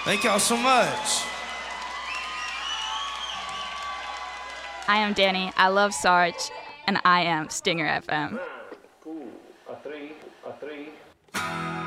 Thank y'all so much. I am Danny. I love Sarge, and I am Stinger FM.